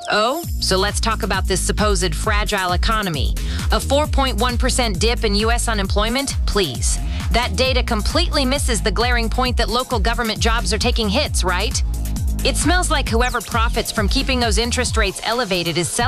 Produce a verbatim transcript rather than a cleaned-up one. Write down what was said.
Oh, so let's talk about this supposed fragile economy. A four point one percent dip in U S unemployment? Please. That data completely misses the glaring point that local government jobs are taking hits, right? It smells like whoever profits from keeping those interest rates elevated is selling